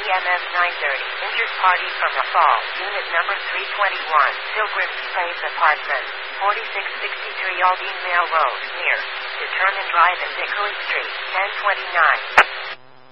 CMM 930. Injured party from the fall. Unit number 321. Pilgrim's Place Apartment. 4663 Aldine Mail Road. Near. To turn and drive at Nicolay Street. 1029.